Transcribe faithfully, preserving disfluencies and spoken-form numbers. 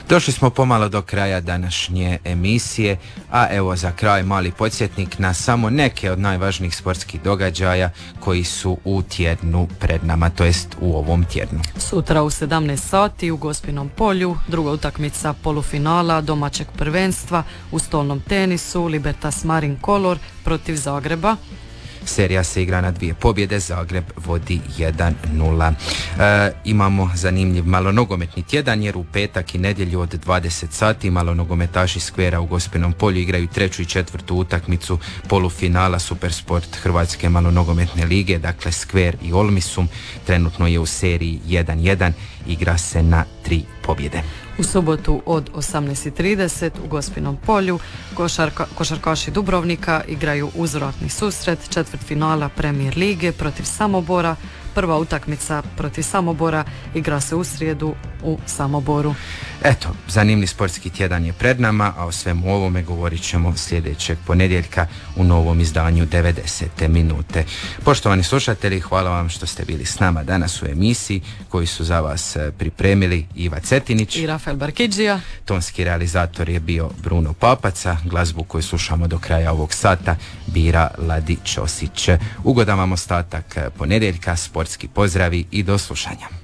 Došli smo pomalo do kraja današnje emisije, a evo za kraj mali podsjetnik na samo neke od najvažnijih sportskih događaja koji su u tjednu pred nama, to jest u ovom tjednu. Sutra u sedamnaest sati u Gospinom polju druga utakmica polufinala domaćeg prvenstva u stolnom tenisu Libertas Marin Color protiv Zagreba. Serija se igra na dvije pobjede, Zagreb vodi jedan nula. E, imamo zanimljiv malonogometni tjedan jer u petak i nedjelju od dvadeset sati malonogometaši Skvera u Gospinom polju igraju treću i četvrtu utakmicu polufinala Supersport Hrvatske malonogometne lige, dakle Skver i Olmisum. Trenutno je u seriji jedan jedan, igra se na tri pobjede. U subotu od osamnaest i trideset u Gospinom polju košarka, košarkaši Dubrovnika igraju uzvratni susret četvrtfinala Premier lige protiv Samobora. Prva utakmica protiv Samobora igra se u srijedu u Samoboru. Eto, zanimljiv sportski tjedan je pred nama, a o svemu ovome govorit ćemo sljedećeg ponedjeljka u novom izdanju devedesete minute. Poštovani slušatelji, hvala vam što ste bili s nama danas u emisiji koju su za vas pripremili Iva Cetinić i Rafael Barkidžija. Tonski realizator je bio Bruno Papaca, glazbu koju slušamo do kraja ovog sata bira Ladi Ćosić. Ugodan vam ostatak ponedjeljka, sportski pozdravi i do slušanja.